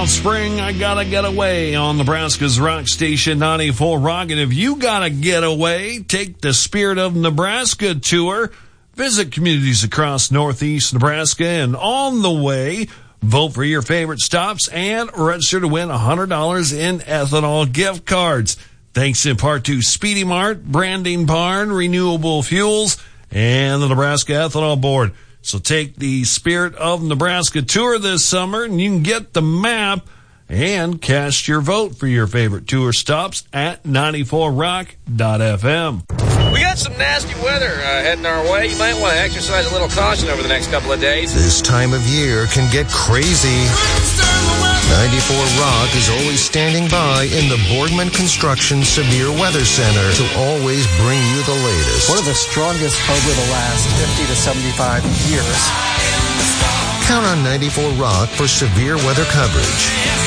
Spring, I gotta get away on Nebraska's rock station 94 Rock. And if you gotta get away, take the Spirit of Nebraska tour. Visit communities across northeast Nebraska, and on the way, vote for your favorite stops and register to win $100 in ethanol gift cards. Thanks in part to Speedy Mart, Branding Barn, Renewable Fuels, and the Nebraska Ethanol Board. So take the Spirit of Nebraska tour this summer, and you can get the map and cast your vote for your favorite tour stops at 94rock.fm. We got some nasty weather heading our way. You might want to exercise a little caution over the next couple of days. This time of year can get crazy. 94 Rock is always standing by in the Boardman Construction Severe Weather Center to always bring you the latest. One of the strongest over the last 50 to 75 years. Count on 94 Rock for severe weather coverage.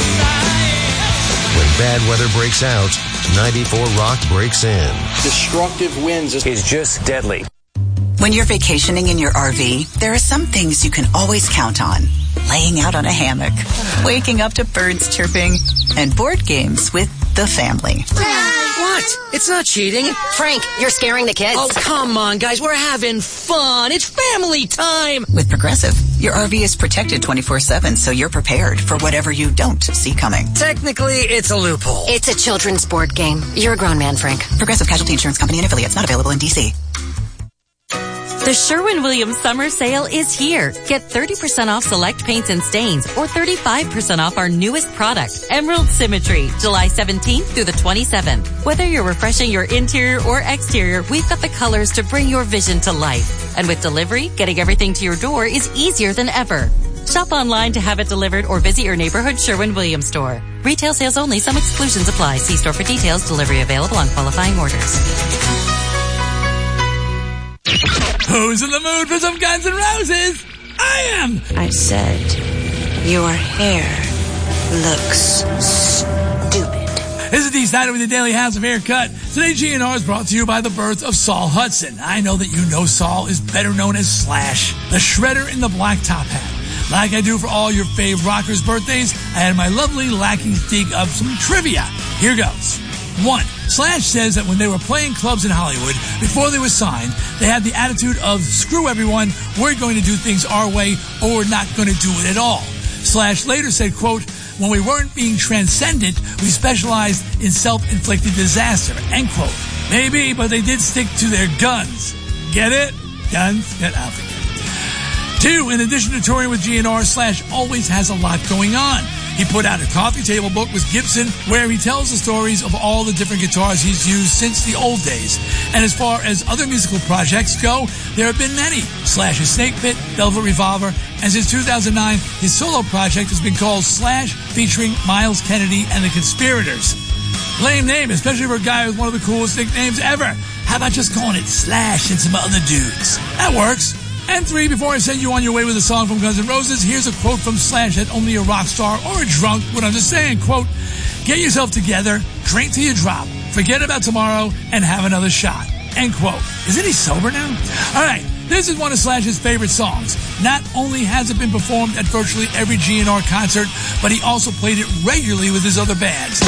When bad weather breaks out, 94 Rock breaks in. Destructive winds is just deadly. When you're vacationing in your RV, there are some things you can always count on. Laying out on a hammock, waking up to birds chirping, and board games with the family. What? It's not cheating. Frank, you're scaring the kids. Oh, come on, guys. We're having fun. It's family time. With Progressive, your RV is protected 24/7, so you're prepared for whatever you don't see coming. Technically, it's a loophole. It's a children's board game. You're a grown man, Frank. Progressive Casualty Insurance Company and affiliates, not available in D.C. The Sherwin-Williams summer sale is here. Get 30% off select paints and stains or 35% off our newest product, Emerald Symmetry, July 17th through the 27th. Whether you're refreshing your interior or exterior, we've got the colors to bring your vision to life. And with delivery, getting everything to your door is easier than ever. Shop online to have it delivered or visit your neighborhood Sherwin-Williams store. Retail sales only. Some exclusions apply. See store for details. Delivery available on qualifying orders. Who's in the mood for some Guns N' Roses? I am! I said, your hair looks stupid. This is Dee Snider with the Daily House of Haircut. Today, GNR is brought to you by the birth of Saul Hudson. I know that you know Saul is better known as Slash, the shredder in the black top hat. Like I do for all your fave rockers' birthdays, I had my lovely lackeys dig up some trivia. Here goes. 1. Slash says that when they were playing clubs in Hollywood, before they were signed, they had the attitude of, screw everyone, we're going to do things our way, or we're not going to do it at all. Slash later said, quote, when we weren't being transcendent, we specialized in self-inflicted disaster, end quote. Maybe, but they did stick to their guns. Get it? Guns? Get out of it. 2. In addition to touring with GNR, Slash always has a lot going on. He put out a coffee table book with Gibson where he tells the stories of all the different guitars he's used since the old days. And as far as other musical projects go, there have been many. Slash's Snake Pit, Velvet Revolver, and since 2009, his solo project has been called Slash featuring Miles Kennedy and the Conspirators. Lame name, especially for a guy with one of the coolest nicknames ever. How about just calling it Slash and some other dudes? That works. And 3, before I send you on your way with a song from Guns N' Roses, here's a quote from Slash that only a rock star or a drunk would understand. Quote, get yourself together, drink till you drop, forget about tomorrow, and have another shot. End quote. Isn't he sober now? All right, this is one of Slash's favorite songs. Not only has it been performed at virtually every GNR concert, but he also played it regularly with his other bands.